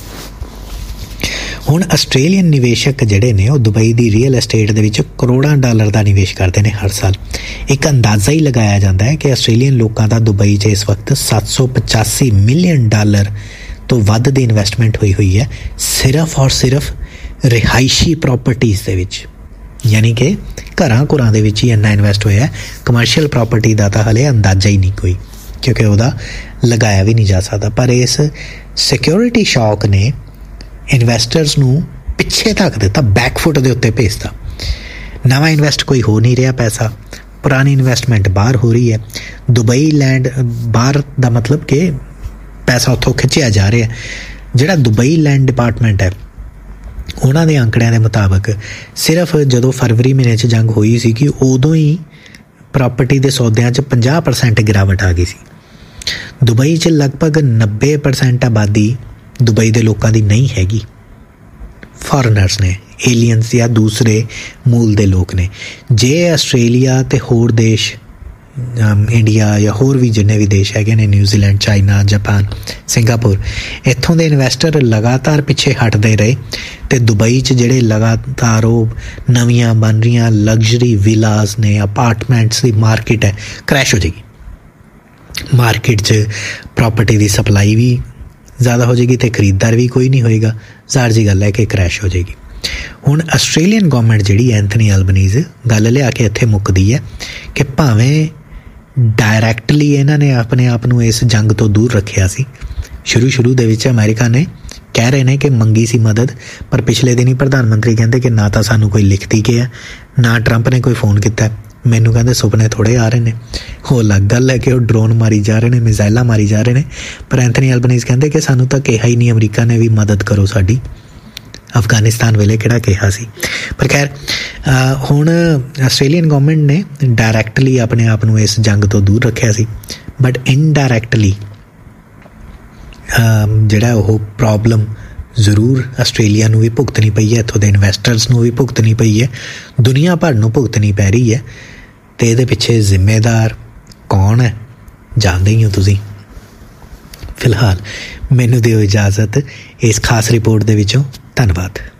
ਹੁਣ ਆਸਟ੍ਰੇਲੀਅਨ ਨਿਵੇਸ਼ਕ ਜਿਹੜੇ ਨੇ ਉਹ ਦੁਬਈ ਦੀ ਰੀਅਲ ਐਸਟੇਟ ਦੇ ਵਿੱਚ ਕਰੋੜਾਂ ਡਾਲਰ ਦਾ ਨਿਵੇਸ਼ ਕਰਦੇ ਨੇ ਹਰ ਸਾਲ। ਇੱਕ ਅੰਦਾਜ਼ਾ ਹੀ ਲਗਾਇਆ ਜਾਂਦਾ ਹੈ ਕਿ ਆਸਟ੍ਰੇਲੀਅਨ ਲੋਕਾਂ ਦਾ ਦੁਬਈ 'ਚ ਇਸ ਵਕਤ ਸੱਤ ਸੌ ਪਚਾਸੀ ਮਿਲੀਅਨ ਡਾਲਰ ਤੋਂ ਵੱਧ ਦੀ ਇਨਵੈਸਟਮੈਂਟ ਹੋਈ ਹੋਈ ਹੈ ਸਿਰਫ ਔਰ ਸਿਰਫ ਰਿਹਾਇਸ਼ੀ ਪ੍ਰੋਪਰਟੀਜ਼ ਦੇ ਵਿੱਚ, ਯਾਨੀ ਕਿ ਘਰਾਂ ਘੁਰਾਂ ਦੇ ਵਿੱਚ ਹੀ ਇੰਨਾ ਇਨਵੈਸਟ ਹੋਇਆ। ਕਮਰਸ਼ੀਅਲ ਪ੍ਰੋਪਰਟੀ ਦਾ ਤਾਂ ਹਲੇ ਅੰਦਾਜ਼ਾ ਹੀ ਨਹੀਂ ਕੋਈ, ਕਿਉਂਕਿ ਉਹਦਾ ਲਗਾਇਆ ਵੀ ਨਹੀਂ ਜਾ ਸਕਦਾ। ਪਰ ਇਸ ਸਿਕਿਉਰਿਟੀ ਸ਼ੌਕ ਨੇ ਇਨਵੈਸਟਰਸ ਨੂੰ ਪਿੱਛੇ ਧੱਕ ਦਿੱਤਾ, ਬੈਕਫੁੱਟ ਦੇ ਉੱਤੇ ਭੇਜਤਾ। ਨਵਾਂ ਇਨਵੈਸਟ ਕੋਈ ਹੋ ਨਹੀਂ ਰਿਹਾ ਪੈਸਾ, ਪੁਰਾਣੀ ਇਨਵੈਸਟਮੈਂਟ ਬਾਹਰ ਹੋ ਰਹੀ ਹੈ। ਦੁਬਈ ਲੈਂਡ ਬਾਹਰ ਦਾ ਮਤਲਬ ਕਿ ਪੈਸਾ ਉੱਥੋਂ ਖਿੱਚਿਆ ਜਾ ਰਿਹਾ। ਜਿਹੜਾ ਦੁਬਈ ਲੈਂਡ ਡਿਪਾਰਟਮੈਂਟ ਹੈ ਉਹਨਾਂ ਦੇ ਅੰਕੜਿਆਂ ਦੇ ਮੁਤਾਬਕ ਸਿਰਫ ਜਦੋਂ ਫਰਵਰੀ ਮਹੀਨੇ 'ਚ ਜੰਗ ਹੋਈ ਸੀ ਕਿ ਉਦੋਂ ਹੀ ਪ੍ਰਾਪਰਟੀ ਦੇ ਸੌਦਿਆਂ 'ਚ ਪੰਜਾਹ ਪਰਸੈਂਟ ਗਿਰਾਵਟ ਆ ਗਈ ਸੀ। ਦੁਬਈ 'ਚ ਲਗਭਗ ਨੱਬੇ ਪਰਸੈਂਟ ਆਬਾਦੀ ਦੁਬਈ ਦੇ ਲੋਕਾਂ ਦੀ ਨਹੀਂ ਹੈਗੀ, ਫੋਰਨਰਸ ਨੇ, ਏਲੀਅਨਸ ਜਾਂ ਦੂਸਰੇ ਮੂਲ ਦੇ ਲੋਕ ਨੇ। ਜੇ ਆਸਟ੍ਰੇਲੀਆ ਅਤੇ ਹੋਰ ਦੇਸ਼, ਇੰਡੀਆ ਜਾਂ ਹੋਰ ਵੀ ਜਿੰਨੇ ਵੀ ਦੇਸ਼ ਹੈਗੇ ਨੇ, ਨਿਊਜ਼ੀਲੈਂਡ, ਚਾਈਨਾ, ਜਾਪਾਨ, ਸਿੰਗਾਪੁਰ, ਇੱਥੋਂ ਦੇ ਇਨਵੈਸਟਰ ਲਗਾਤਾਰ ਪਿੱਛੇ ਹਟਦੇ ਰਹੇ ਅਤੇ ਦੁਬਈ 'ਚ ਜਿਹੜੇ ਲਗਾਤਾਰ ਉਹ ਨਵੀਆਂ ਬਣ ਰਹੀਆਂ ਲਗਜ਼ਰੀ ਵਿਲਾਸ ਨੇ, ਅਪਾਰਟਮੈਂਟਸ ਦੀ ਮਾਰਕੀਟ ਹੈ, ਕ੍ਰੈਸ਼ ਹੋ ਜਾਏਗੀ। ਮਾਰਕੀਟ 'ਚ ਪ੍ਰੋਪਰਟੀ ਦੀ ਸਪਲਾਈ ਵੀ ਜ਼ਿਆਦਾ ਹੋ ਜਾਏਗੀ ਅਤੇ ਖਰੀਦਦਾਰ ਵੀ ਕੋਈ ਨਹੀਂ ਹੋਏਗਾ। ਜ਼ਾਹਰ ਜੀ ਗੱਲ ਹੈ ਕਿ ਕ੍ਰੈਸ਼ ਹੋ ਜਾਏਗੀ। ਹੁਣ ਆਸਟ੍ਰੇਲੀਅਨ ਗੌਰਮੈਂਟ ਜਿਹੜੀ ਐਂਥਨੀ ਐਲਬਨੀਜ਼ ਗੱਲ ਲਿਆ ਕੇ ਇੱਥੇ ਮੁੱਕਦੀ ਹੈ ਕਿ ਭਾਵੇਂ ਡਾਇਰੈਕਟਲੀ ਇਹਨਾਂ ਨੇ ਆਪਣੇ ਆਪ ਨੂੰ ਇਸ ਜੰਗ ਤੋਂ ਦੂਰ ਰੱਖਿਆ ਸੀ, ਸ਼ੁਰੂ ਸ਼ੁਰੂ ਦੇ ਵਿੱਚ ਅਮਰੀਕਾ ਨੇ ਕਹਿ ਰਹੇ ਨੇ ਕਿ ਮੰਗੀ ਸੀ ਮਦਦ, ਪਰ ਪਿਛਲੇ ਦਿਨ ਹੀ ਪ੍ਰਧਾਨ ਮੰਤਰੀ ਕਹਿੰਦੇ ਕਿ ਨਾ ਤਾਂ ਸਾਨੂੰ ਕੋਈ ਲਿਖਤੀ ਗਿਆ, ਨਾ ਟਰੰਪ ਨੇ ਕੋਈ ਫੋਨ ਕੀਤਾ। ਮੈਨੂੰ ਕਹਿੰਦੇ ਸੁਪਨੇ ਥੋੜ੍ਹੇ ਆ ਰਹੇ ਨੇ। ਉਹ ਅਲੱਗ ਗੱਲ ਹੈ ਕਿ ਉਹ ਡਰੋਨ ਮਾਰੀ ਜਾ ਰਹੇ ਨੇ, ਮਿਜ਼ਾਈਲਾਂ ਮਾਰੀ ਜਾ ਰਹੇ ਨੇ, ਪਰ ਐਂਥਨੀ ਐਲਬਨੀਜ਼ ਕਹਿੰਦੇ ਕਿ ਸਾਨੂੰ ਤਾਂ ਕਿਹਾ ਹੀ ਨਹੀਂ ਅਮਰੀਕਾ ਨੇ ਵੀ ਮਦਦ ਕਰੋ ਸਾਡੀ। ਅਫਗਾਨਿਸਤਾਨ ਵੇਲੇ ਕਿਹੜਾ ਕਿਹਾ ਸੀ। ਪਰ ਖੈਰ ਹੁਣ ਆਸਟ੍ਰੇਲੀਅਨ ਗੌਰਮੈਂਟ ਨੇ ਡਾਇਰੈਕਟਲੀ ਆਪਣੇ ਆਪ ਨੂੰ ਇਸ ਜੰਗ ਤੋਂ ਦੂਰ ਰੱਖਿਆ ਸੀ, ਬਟ ਇਨਡਾਇਰੈਕਟਲੀ ਜਿਹੜਾ ਉਹ ਪ੍ਰੋਬਲਮ ਜ਼ਰੂਰ ਆਸਟ੍ਰੇਲੀਆ ਨੂੰ ਵੀ ਭੁਗਤਣੀ ਪਈ ਹੈ, ਇੱਥੋਂ ਦੇ ਇਨਵੈਸਟਰਸ ਨੂੰ ਵੀ ਭੁਗਤਣੀ ਪਈ ਹੈ, ਦੁਨੀਆ ਭਰ ਨੂੰ ਭੁਗਤਣੀ ਪੈ ਰਹੀ ਹੈ। ਅਤੇ ਇਹਦੇ ਪਿੱਛੇ ਜ਼ਿੰਮੇਦਾਰ ਕੌਣ ਹੈ ਜਾਣਦੇ ਹੀ ਹੋ ਤੁਸੀਂ। ਫਿਲਹਾਲ ਮੈਨੂੰ ਦਿਓ ਇਜਾਜ਼ਤ ਇਸ ਖਾਸ ਰਿਪੋਰਟ ਦੇ ਵਿੱਚੋਂ। ਧੰਨਵਾਦ।